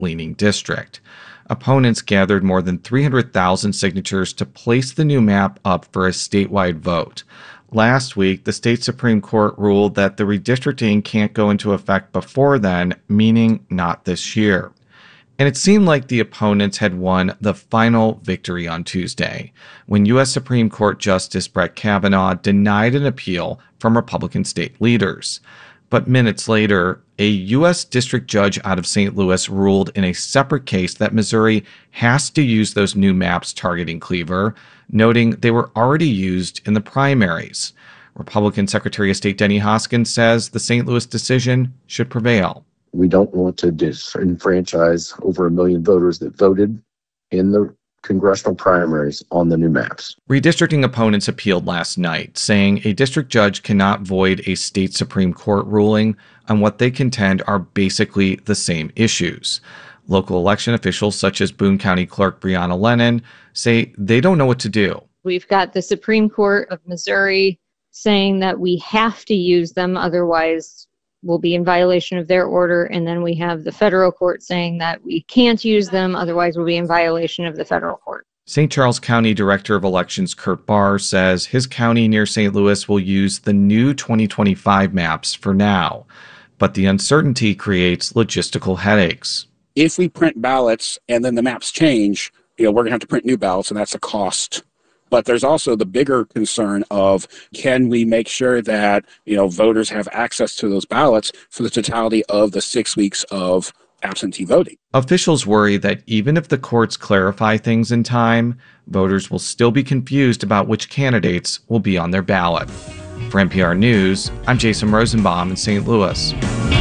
leaning district. Opponents gathered more than 300,000 signatures to place the new map up for a statewide vote. Last week, the state Supreme Court ruled that the redistricting can't go into effect before then, meaning not this year. And it seemed like the opponents had won the final victory on Tuesday, when U.S. Supreme Court Justice Brett Kavanaugh denied an appeal from Republican state leaders. But minutes later, a U.S. district judge out of St. Louis ruled in a separate case that Missouri has to use those new maps targeting Cleaver, noting they were already used in the primaries. Republican Secretary of State Denny Hoskins says the St. Louis decision should prevail. We don't want to disenfranchise over 1 million voters that voted in the congressional primaries on the new maps. Redistricting opponents appealed last night, saying a district judge cannot void a state Supreme Court ruling on what they contend are basically the same issues. Local election officials such as Boone County Clerk Breonna Lennon say they don't know what to do. We've got the Supreme Court of Missouri saying that we have to use them, otherwise we'll be in violation of their order. And then we have the federal court saying that we can't use them, otherwise we'll be in violation of the federal court. St. Charles County Director of Elections Kurt Barr says his county near St. Louis will use the new 2025 maps for now, but the uncertainty creates logistical headaches. If we print ballots and then the maps change, we're going to have to print new ballots, and that's a cost. But there's also the bigger concern of, can we make sure that, voters have access to those ballots for the totality of the 6 weeks of absentee voting? Officials worry that even if the courts clarify things in time, voters will still be confused about which candidates will be on their ballot. For NPR News, I'm Jason Rosenbaum in St. Louis.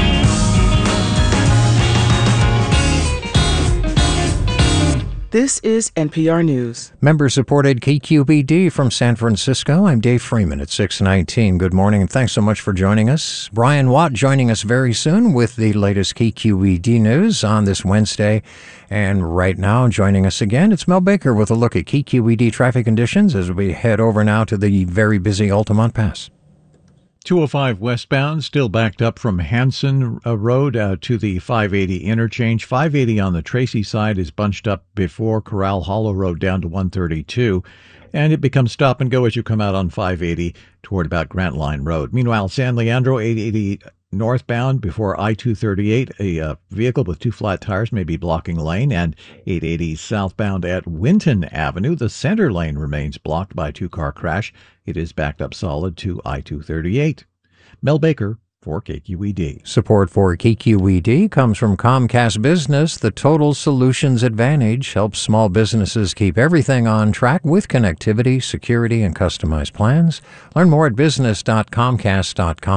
This is NPR News. Member-supported KQED from San Francisco. I'm Dave Freeman at 619. Good morning, and thanks so much for joining us. Brian Watt joining us very soon with the latest KQED news on this Wednesday. And right now, joining us again, it's Mel Baker with a look at KQED traffic conditions as we head over now to the very busy Altamont Pass. 205 westbound, still backed up from Hanson Road to the 580 interchange. 580 on the Tracy side is bunched up before Corral Hollow Road down to 132, and it becomes stop and go as you come out on 580 toward about Grant Line Road. Meanwhile, San Leandro 880 northbound before I-238, a vehicle with two flat tires may be blocking lane, and 880 southbound at Winton Avenue. The center lane remains blocked by a two-car crash. It is backed up solid to I-238. Mel Baker for KQED. Support for KQED comes from Comcast Business. The Total Solutions Advantage helps small businesses keep everything on track with connectivity, security, and customized plans. Learn more at business.comcast.com.